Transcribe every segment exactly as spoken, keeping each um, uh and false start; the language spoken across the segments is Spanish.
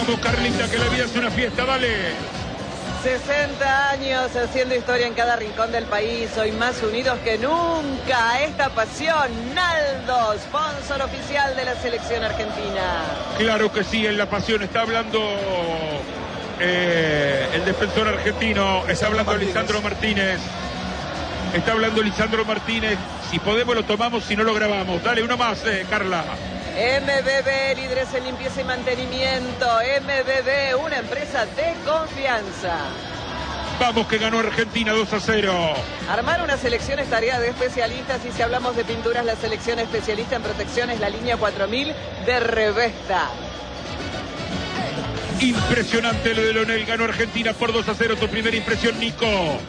Vamos, Carlita, que la vida es una fiesta, dale. sesenta años haciendo historia en cada rincón del país, hoy más unidos que nunca. Esta pasión, Naldo, sponsor oficial de la selección argentina. Claro que sí, en la pasión está hablando eh, el defensor argentino, está hablando Lisandro Martínez. Está hablando Lisandro Martínez. Si podemos lo tomamos, si no lo grabamos. Dale, uno más, eh, Carla. M B B, líderes en limpieza y mantenimiento. M B B, una empresa de confianza. Vamos, que ganó Argentina dos a cero. Armar una selección es tarea de especialistas, y si hablamos de pinturas, la selección especialista en protección es la línea cuatro mil de Revesta. Impresionante lo de Leonel, ganó Argentina por dos a cero. Tu primera impresión, Nico.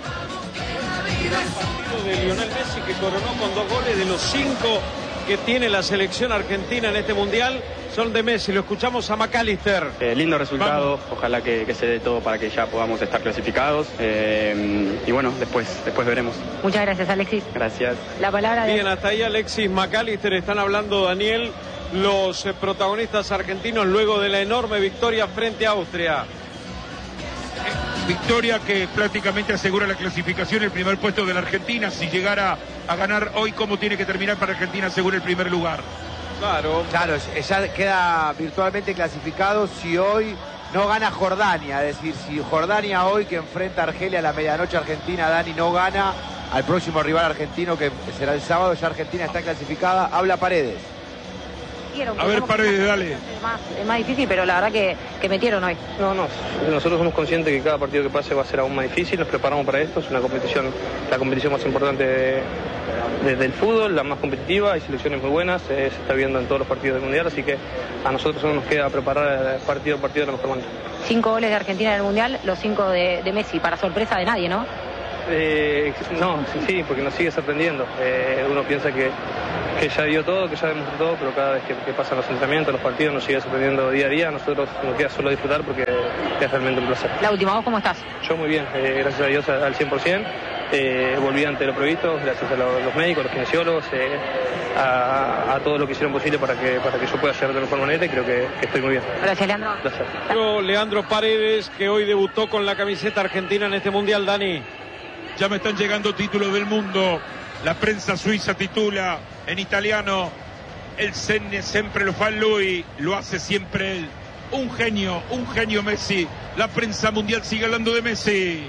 Partido de Lionel Messi, que coronó con dos goles de los cinco que tiene la selección argentina en este mundial, son de Messi. Lo escuchamos a McAllister. Eh, lindo resultado, Vamos. Ojalá que, que se dé todo para que ya podamos estar clasificados. Eh, y bueno, después, después veremos. Muchas gracias, Alexis. Gracias. La palabra de... Bien, hasta ahí Alexis McAllister. Están hablando, Daniel, los eh, protagonistas argentinos luego de la enorme victoria frente a Austria. Victoria que prácticamente asegura la clasificación, el primer puesto de la Argentina. Si llegara a ganar hoy, ¿cómo tiene que terminar para Argentina asegura el primer lugar? Claro. Claro, ya queda virtualmente clasificado si hoy no gana Jordania. Es decir, si Jordania hoy, que enfrenta a Argelia a la medianoche argentina, Dani, no gana al próximo rival argentino, que será el sábado, ya Argentina está clasificada. Habla Paredes. A ver, Paredes, dale. Es más, es más difícil, pero la verdad que, que metieron hoy. No, no, nosotros somos conscientes que cada partido que pase va a ser aún más difícil. Nos preparamos para esto, es una competición, la competición más importante de, de, del fútbol, la más competitiva, hay selecciones muy buenas, eh, se está viendo en todos los partidos del Mundial, así que a nosotros solo nos queda preparar el partido a partido de la mejor manera. Cinco goles de Argentina en el Mundial, los cinco de, de Messi, para sorpresa de nadie, ¿no? Eh, no, sí, sí, porque nos sigue sorprendiendo. Eh, uno piensa que, que ya dio todo, que ya demostró todo, pero cada vez que, que pasan los entrenamientos, los partidos, nos sigue sorprendiendo día a día. A nosotros nos queda solo disfrutar porque es realmente un placer. La última, ¿vos cómo estás? Yo muy bien, eh, gracias a Dios al cien por ciento. Eh, volví ante lo previsto, gracias a los, los médicos, los kinesiólogos, eh, a, a todo lo que hicieron posible para que, para que yo pueda llegar de la mejor manera, y creo que, que estoy muy bien. Gracias, Leandro. Gracias. Leandro Paredes, que hoy debutó con la camiseta argentina en este mundial, Dani. Ya me están llegando títulos del mundo. La prensa suiza titula en italiano: el Senne sempre lo fa lui, lo hace siempre él. Un genio, un genio Messi. La prensa mundial sigue hablando de Messi.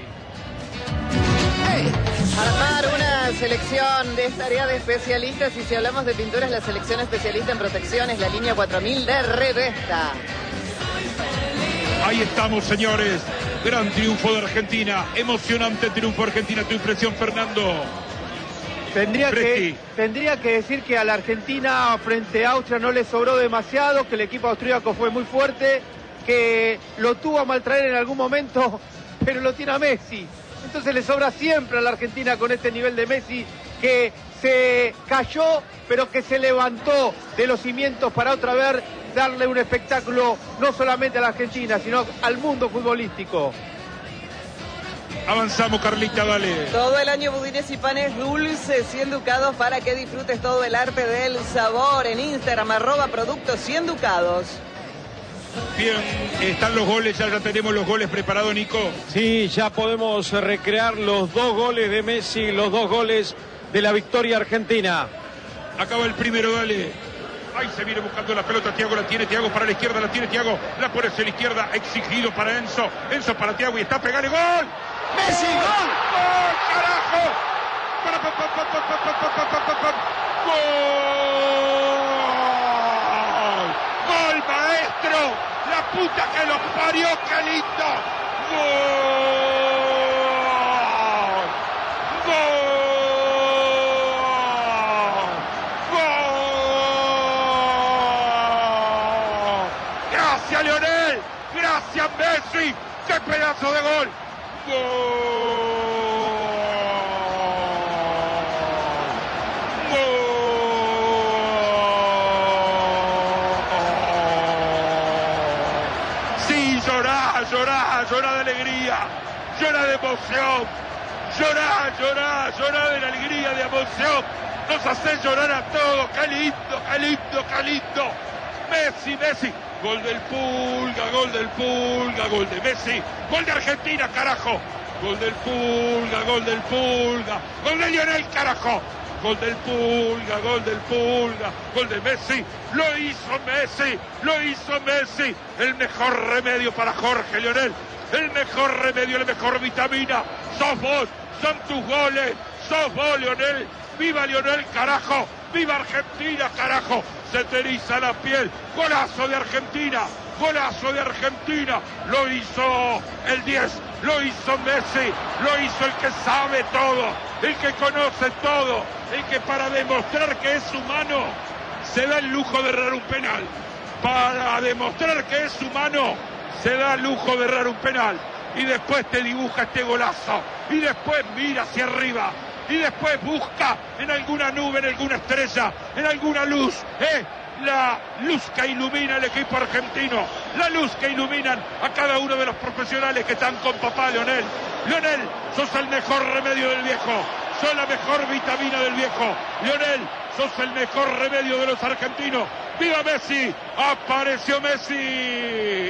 Armar una selección de tarea de especialistas, y si hablamos de pinturas, la selección especialista en protección es la línea cuatro mil de Revesta. Ahí estamos, señores. Gran triunfo de Argentina. Emocionante triunfo de Argentina. Tu impresión, Fernando. Tendría que, tendría que decir que a la Argentina frente a Austria no le sobró demasiado, que el equipo austríaco fue muy fuerte, que lo tuvo a maltraer en algún momento, pero lo tiene a Messi. Entonces le sobra siempre a la Argentina con este nivel de Messi, que se cayó, pero que se levantó de los cimientos para otra vez darle un espectáculo no solamente a la Argentina, sino al mundo futbolístico. Avanzamos, Carlita, dale. Todo el año budines y panes dulces y educados para que disfrutes todo el arte del sabor. En Instagram, arroba productos y educados. Bien, están los goles, ya, ya tenemos los goles preparados, Nico. Sí, ya podemos recrear los dos goles de Messi, los dos goles de la victoria argentina. Acaba el primero, dale. Ahí se viene buscando la pelota, Thiago la tiene, Thiago para la izquierda, la tiene Thiago, la pone hacia la izquierda, exigido para Enzo, Enzo para Thiago y está pegando gol. ¡Messi, gol! ¡Gol, carajo! ¡Gol! ¡Gol, maestro! ¡La puta que los parió, qué lindo! ¡Gol! ¡Gol! Gracias, Lionel. Gracias, Messi. ¡Qué pedazo de gol! ¡Gol! Llorá, llorá de alegría, llorá de emoción, llorá, llorá, llorá de la alegría, de emoción. Nos hace llorar a todos. Qué lindo, qué lindo, qué lindo. Messi, Messi, gol del Pulga, gol del Pulga, gol de Messi, gol de Argentina, carajo. Gol del Pulga, gol del Pulga, gol de Lionel, carajo. Gol del Pulga, gol del Pulga, gol de Messi. Lo hizo Messi, lo hizo Messi. El mejor remedio para Jorge Lionel. El mejor remedio, la mejor vitamina. Sos vos, son tus goles. Sos vos, Lionel. ¡Viva Lionel, carajo! ¡Viva Argentina, carajo! Se te eriza la piel. Golazo de Argentina. Golazo de Argentina. Lo hizo el diez. Lo hizo Messi. Lo hizo el que sabe todo. El que conoce todo. El que para demostrar que es humano se da el lujo de errar un penal. Para demostrar que es humano se da el lujo de errar un penal. Y después te dibuja este golazo. Y después mira hacia arriba. Y después busca en alguna nube, en alguna estrella, en alguna luz, ¿eh? La luz que ilumina al equipo argentino, la luz que iluminan a cada uno de los profesionales que están con papá Lionel. Lionel, sos el mejor remedio del viejo, sos la mejor vitamina del viejo. Lionel, sos el mejor remedio de los argentinos. ¡Viva Messi! ¡Apareció Messi!